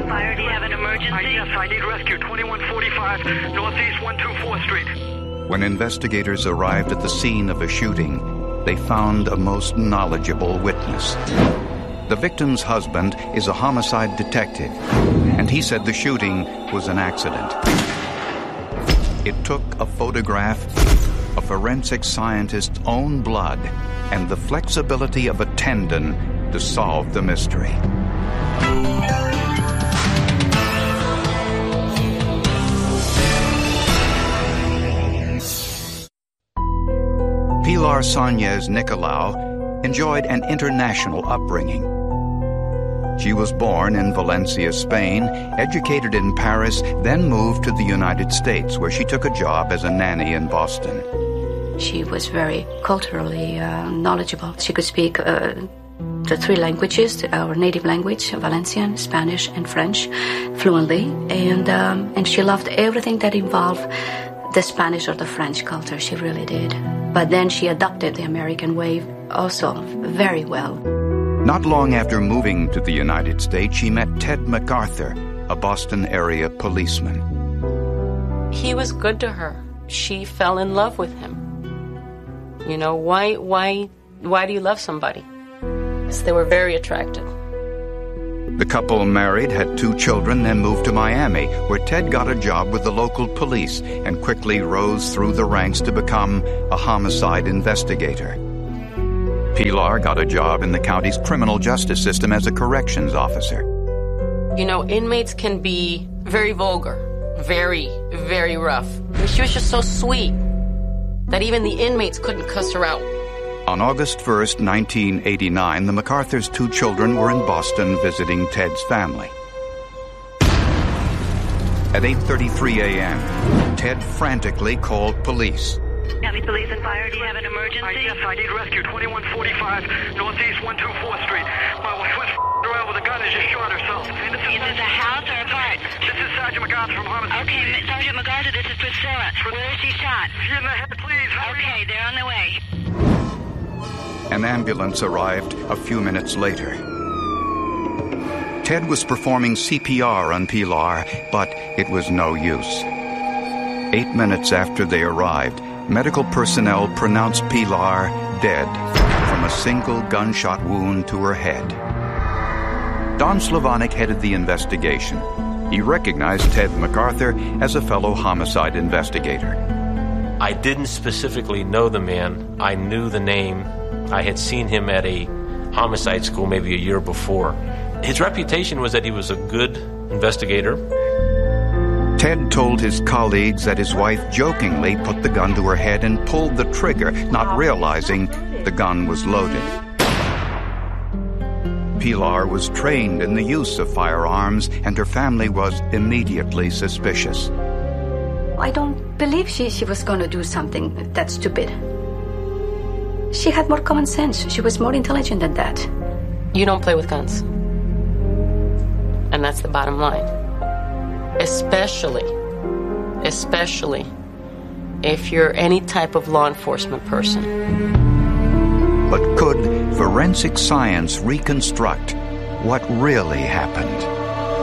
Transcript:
Fire, do you have an emergency? Yes, I need rescue. 2145 Northeast 124th Street. When investigators arrived at the scene of a shooting, they found a most knowledgeable witness. The victim's husband is a homicide detective, and he said the shooting was an accident. It took a photograph, a forensic scientist's own blood, and the flexibility of a tendon to solve the mystery. Pilar Sanchez Nicolau enjoyed an international upbringing. She was born in Valencia, Spain, educated in Paris, then moved to the United States, where she took a job as a nanny in Boston. She was very culturally knowledgeable. She could speak the three languages, our native language, Valencian, Spanish, and French, fluently. And she loved everything that involved the Spanish or the French culture. She really did. But then she adopted the American way also very well. Not long after moving to the United States, she met Ted MacArthur, a Boston area policeman. He was good to her. She fell in love with him. You know, why do you love somebody? So they were very attracted. The couple married, had 2 children, then moved to Miami, where Ted got a job with the local police and quickly rose through the ranks to become a homicide investigator. Pilar got a job in the county's criminal justice system as a corrections officer. You know, inmates can be very vulgar, very, very rough. And she was just so sweet that even the inmates couldn't cuss her out. On August 1st, 1989, the MacArthurs' 2 children were in Boston visiting Ted's family. At 8:33 a.m., Ted frantically called police. County Police and Fire, do you have an emergency? Yes, I need rescue. 2145 Northeast 124th Street. My wife was around with a gun and just shot herself. And Is this a house or a park? This is Sergeant MacArthur from Homicide. Okay, Sergeant MacArthur, this is Priscilla. Where is she shot? She in the head, please. Hurry. Okay, they're on their way. An ambulance arrived a few minutes later. Ted was performing CPR on Pilar, but it was no use. 8 minutes after they arrived, medical personnel pronounced Pilar dead from a single gunshot wound to her head. Don Slavonic headed the investigation. He recognized Ted MacArthur as a fellow homicide investigator. I didn't specifically know the man. I knew the name. I had seen him at a homicide school maybe a year before. His reputation was that he was a good investigator. Ted told his colleagues that his wife jokingly put the gun to her head and pulled the trigger, not realizing the gun was loaded. Pilar was trained in the use of firearms, and her family was immediately suspicious. I don't believe she was going to do something that stupid. She had more common sense. She was more intelligent than that. You don't play with guns. And that's the bottom line. Especially if you're any type of law enforcement person. But could forensic science reconstruct what really happened?